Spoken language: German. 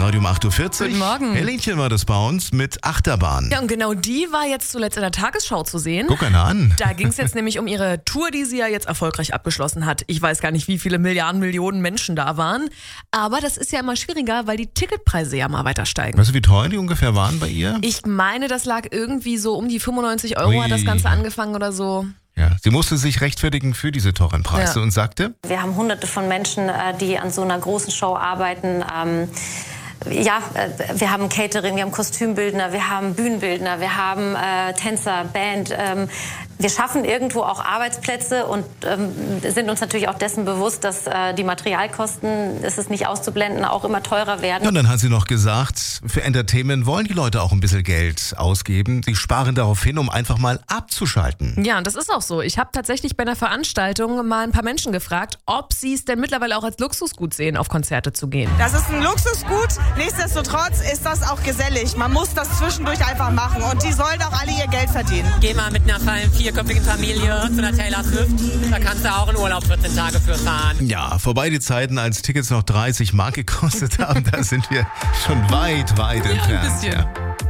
Radio um 8.40 Uhr. Guten Morgen. Helene war das bei uns mit Achterbahn. Ja, und genau die war jetzt zuletzt in der Tagesschau zu sehen. Guck einer an. Da ging es jetzt nämlich um ihre Tour, die sie ja jetzt erfolgreich abgeschlossen hat. Ich weiß gar nicht, wie viele Milliarden, Millionen Menschen da waren. Aber das ist ja immer schwieriger, weil die Ticketpreise ja mal weiter steigen. Weißt du, wie teuer die ungefähr waren bei ihr? Ich meine, das lag irgendwie so um die 95 Euro, hat das Ganze angefangen oder so. Ja, sie musste sich rechtfertigen für diese teuren Preise und sagte: Wir haben hunderte von Menschen, die an so einer großen Show arbeiten. Wir haben Catering, wir haben Kostümbildner, wir haben Bühnenbildner, wir haben Tänzer, Band. Wir schaffen irgendwo auch Arbeitsplätze und sind uns natürlich auch dessen bewusst, dass die Materialkosten, ist es nicht auszublenden, auch immer teurer werden. Und dann hat sie noch gesagt, für Entertainment wollen die Leute auch ein bisschen Geld ausgeben. Sie sparen darauf hin, um einfach mal abzuschalten. Ja, und das ist auch so. Ich habe tatsächlich bei einer Veranstaltung mal ein paar Menschen gefragt, ob sie es denn mittlerweile auch als Luxusgut sehen, auf Konzerte zu gehen. Das ist ein Luxusgut, nichtsdestotrotz ist das auch gesellig. Man muss das zwischendurch einfach machen und die sollen auch alle ihr Geld verdienen. Geh mal mit einer vierköpfigen Familie zu einer Taylor Swift, da kannst du auch in Urlaub 14 Tage für fahren. Ja, vorbei die Zeiten, als Tickets noch 30 Mark gekostet haben, da sind wir schon weit entfernt. Ein bisschen. Ja.